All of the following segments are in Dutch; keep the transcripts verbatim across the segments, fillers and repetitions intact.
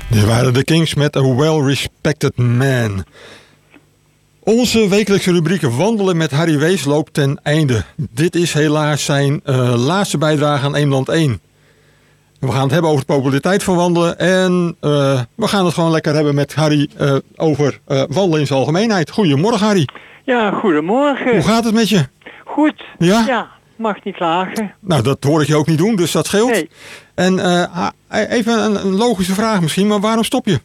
Dit waren de Kings met A Well-Respected Man. Onze wekelijkse rubriek Wandelen met Harry Wees loopt ten einde. Dit is helaas zijn uh, laatste bijdrage aan Eemland één. We gaan het hebben over de populariteit van wandelen. En uh, we gaan het gewoon lekker hebben met Harry uh, over uh, wandelen in zijn algemeenheid. Goedemorgen, Harry. Ja, goedemorgen. Hoe gaat het met je? Goed. Ja? Ja, mag niet klagen. Nou, dat hoor ik je ook niet doen, dus dat scheelt. Nee. En uh, even een, een logische vraag misschien, maar waarom stop je?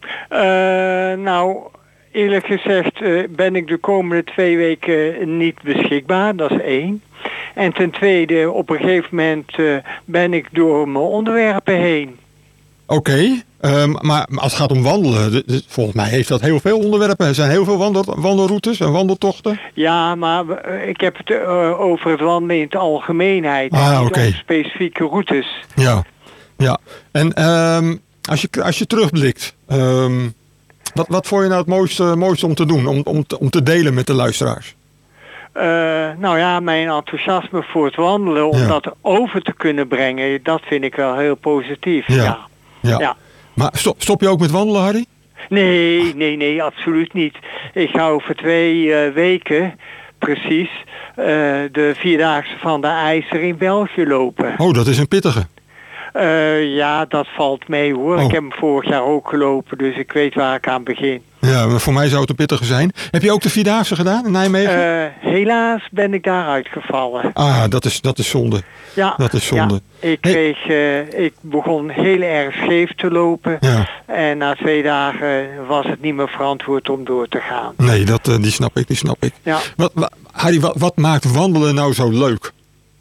Uh, nou, eerlijk gezegd uh, ben ik de komende twee weken niet beschikbaar. Dat is één. En ten tweede, op een gegeven moment uh, ben ik door mijn onderwerpen heen. Oké, okay, um, maar als het gaat om wandelen, de, de, volgens mij heeft dat heel veel onderwerpen. Er zijn heel veel wandel, wandelroutes en wandeltochten. Ja, maar uh, ik heb het uh, over het wandelen in het algemeenheid. Ah, niet okay. om specifieke routes. Ja, ja. En um, als, je, als je terugblikt, um, wat, wat vond je nou het mooiste, mooiste om te doen, om, om, te, om te delen met de luisteraars? Uh, nou ja, mijn enthousiasme voor het wandelen, om ja. dat over te kunnen brengen, dat vind ik wel heel positief. Ja. ja. ja. ja. Maar stop, stop je ook met wandelen, Harry? Nee, nee, nee, absoluut niet. Ik ga over twee uh, weken, precies, uh, de Vierdaagse van de IJzer in België lopen. Oh, dat is een pittige. Uh, ja, dat valt mee hoor. Oh. Ik heb hem vorig jaar ook gelopen, dus ik weet waar ik aan begin. Ja, maar voor mij zou het een pittige zijn. Heb je ook de Vierdaagse gedaan in Nijmegen? Uh, helaas ben ik daar uitgevallen. Ah, dat is, dat is zonde. Ja, dat is zonde. Ja. Ik, kreeg, uh, ik begon heel erg scheef te lopen. Ja. En na twee dagen was het niet meer verantwoord om door te gaan. Nee, dat, uh, die snap ik, die snap ik. Ja. Wat, wat, Harry, wat, wat maakt wandelen nou zo leuk?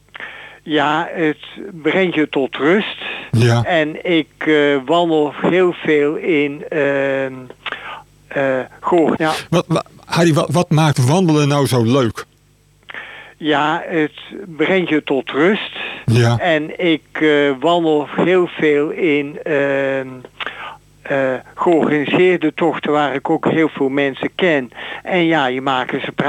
Ja, het brengt je tot rust. Ja. En ik uh, wandel heel veel in... Uh, uh, goh, ja. Wat, wat, Harry, wat, wat maakt wandelen nou zo leuk? Ja, het brengt je tot rust. Ja. En ik uh, wandel heel veel in uh, uh, georganiseerde tochten waar ik ook heel veel mensen ken. En ja, je maakt ze praten.